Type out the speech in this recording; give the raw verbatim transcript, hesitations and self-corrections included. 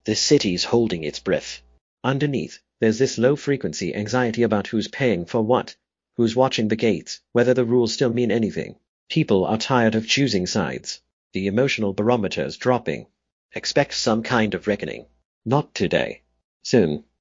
This city's holding its breath. Underneath, there's this low-frequency anxiety about who's paying for what, who's watching the gates, whether the rules still mean anything. People are tired of choosing sides. The emotional barometer's dropping. Expect some kind of reckoning. Not today. Soon.